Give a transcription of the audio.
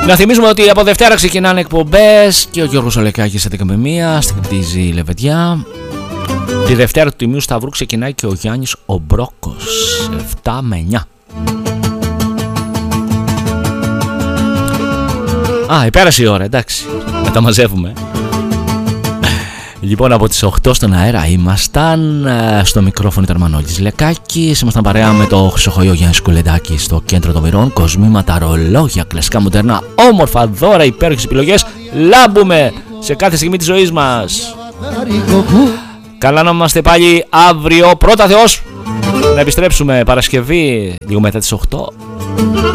Να θυμίσουμε ότι από Δευτέρα ξεκινάνε εκπομπές και ο Γιώργος Ολεκάκης 11 με 1 στην Κτίζη Λεβεντιά. Τη Δευτέρα του Τιμίου Σταυρού ξεκινάει και ο Γιάννης ο Μπρόκος 7 με 9. Πέρασε η ώρα, εντάξει. Μεταμαζεύουμε. Λοιπόν, από τις 8 στον αέρα ήμασταν. Στο μικρόφωνο ήταν Μανώλης Λεκάκης. Ήμασταν παρέα με το Χρυσοχοϊό Γιάννη Κουλεντάκη στο κέντρο των μοιρών. Κοσμήματα, ρολόγια, κλασικά μοντέρνα, όμορφα δώρα, υπέροχες επιλογές. Λάμπουμε σε κάθε στιγμή της ζωής μας. Καλά να είμαστε πάλι αύριο. Πρώτα Θεός να επιστρέψουμε Παρασκευή λίγο μετά τις 8.